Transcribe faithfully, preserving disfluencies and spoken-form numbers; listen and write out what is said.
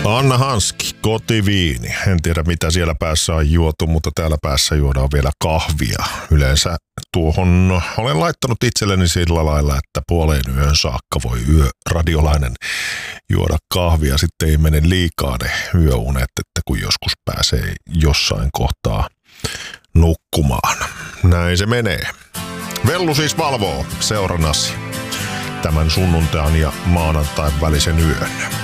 Anna Hanski, kotiviini. En tiedä mitä siellä päässä on juotu, mutta täällä päässä juodaan vielä kahvia. Yleensä tuohon olen laittanut itselleni sillä lailla, että puoleen yön saakka voi yö radiolainen juoda kahvia. Sitten ei mene liikaa ne yöunet, että kun joskus pääsee jossain kohtaa nukkumaan. Näin se menee. Vellu siis valvoo seurannasi tämän sunnuntain ja maanantain välisen yön.